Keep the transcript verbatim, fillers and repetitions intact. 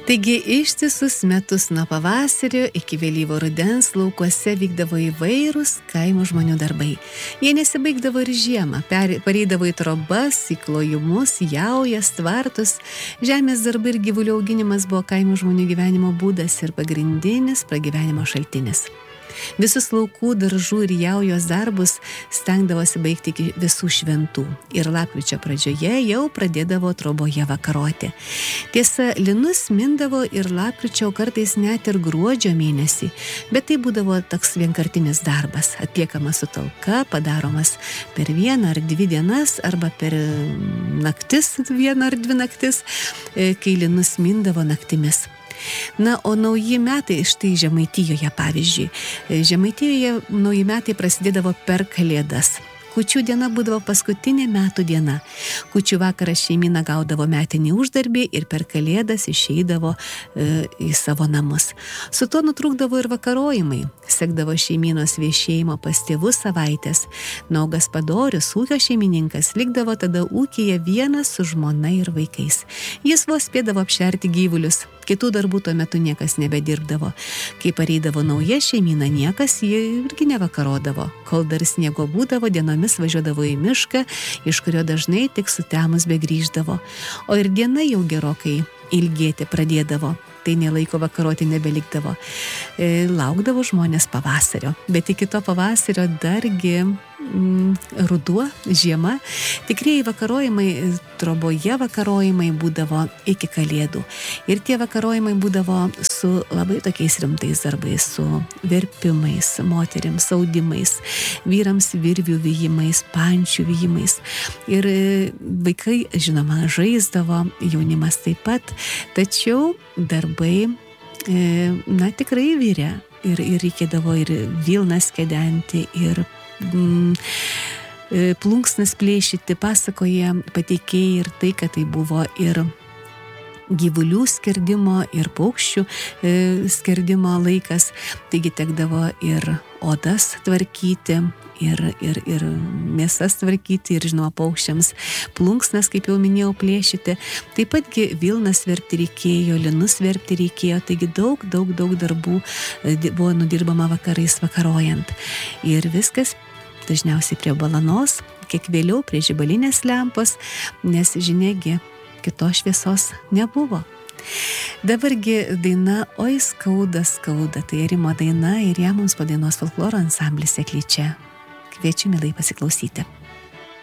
Taigi ištisus metus nuo pavasario iki vėlyvo rudens laukuose vykdavo įvairūs kaimo žmonių darbai. Jie nesibaigdavo ir žiemą, pareidavo į trobas, į klojimus, jaujas, tvartus. Žemės darbai ir gyvulių auginimas buvo kaimo žmonių gyvenimo būdas ir pagrindinis pragyvenimo šaltinis. Visus laukų, daržų ir jaujos darbus stengdavosi baigti iki visų šventų ir lapkričio pradžioje jau pradėdavo troboje vakaroti. Tiesa, linus mindavo ir lapkričio, kartais net ir gruodžio mėnesį, bet tai būdavo toks vienkartinis darbas, atliekamas su talka, padaromas per vieną ar dvi dienas arba per naktis, vieną ar dvi naktis, kai linus mindavo naktimis. Na, o nauji metai, štai Žemaitijoje pavyzdžiui, Žemaitijoje nauji metai prasidėdavo per Kalėdas. Kūčių diena būdavo paskutinė metų diena. Kūčių vakarą šeimyna gaudavo metinį uždarbį ir per Kalėdas išeidavo e, į savo namus. Su tuo nutrūkdavo ir vakarojimai. Sekdavo šeimynos viešėjimo pas tėvus savaitės. Naugas padorius, ūkio šeimininkas, likdavo tada ūkyje vienas su žmona ir vaikais. Jis vos spėdavo apšerti gyvulius. Kitų darbų tuo metu niekas nebedirbdavo. Kai pareidavo nauja šeimyna, niekas jie irgi nevakarodavo. Kol dar sniego būdavo, dienomis važiuodavo į mišką, iš kurio dažnai tik sutemus begrįždavo. O ir diena jau gerokai ilgėti pradėdavo. Tai nelaiko vakaroti nebelikdavo. E, laukdavo žmonės pavasario. Bet iki to pavasario dargi mm, ruduo, žiema. Tikrieji vakarojimai, troboje vakarojimai būdavo iki Kalėdų. Ir tie vakarojimai būdavo su labai tokiais rimtais darbais, su verpimais, moterims audimais, vyrams virvių vijimais, pančių vijimais. Ir vaikai, žinoma, žaisdavo, jaunimas taip pat, tačiau darbai, na, tikrai virė. Ir, ir reikėdavo ir vilnas kedenti, ir mm, plunksnas plėšyti. Pasakoja pateikėjai ir tai, kad tai buvo ir gyvulių skerdimo, ir paukščių e, skerdimo laikas. Taigi tekdavo ir odas tvarkyti, ir, ir, ir mėsas tvarkyti, ir, žinoma, paukščiams plunksnas, kaip jau minėjau, plėšyti. Taip patgi vilnas verpti reikėjo, linus verpti reikėjo, taigi daug, daug, daug darbų buvo nudirbama vakarais vakarojant. Ir viskas dažniausiai prie balanos, kiek vėliau prie žibalinės lempos, nes žiniagi kitos šviesos nebuvo. Dabargi daina Oi skauda, skauda, tai Rimo daina ir ją mums padainuos folkloro ansamblis Seklyčia. Kviečiu mielai pasiklausyti.